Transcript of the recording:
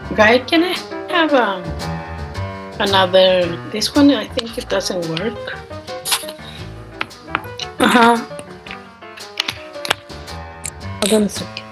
Right? Can I have another? This one, I think it doesn't work. Uh huh. Hold on a second.